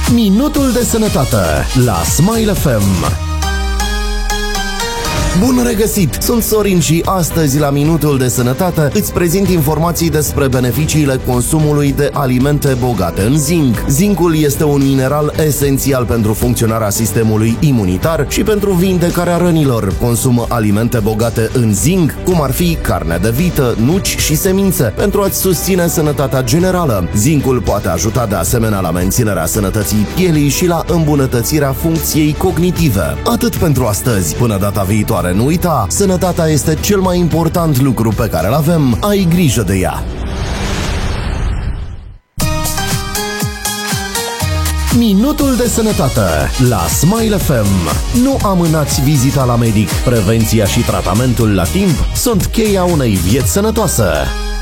Minutul de sănătate la Smile FM. Bun regăsit! Sunt Sorin și astăzi la Minutul de Sănătate îți prezint informații despre beneficiile consumului de alimente bogate în zinc. Zincul este un mineral esențial pentru funcționarea sistemului imunitar și pentru vindecarea rănilor. Consumă alimente bogate în zinc, cum ar fi carne de vită, nuci și semințe, pentru a-ți susține sănătatea generală. Zincul poate ajuta de asemenea la menținerea sănătății pielii și la îmbunătățirea funcției cognitive. Atât pentru astăzi. Până data viitoare, nu uita, sănătatea este cel mai important lucru pe care îl avem. Ai grijă de ea! Minutul de sănătate la Smile FM. Nu amânați vizita la medic. Prevenția și tratamentul la timp sunt cheia unei vieți sănătoase.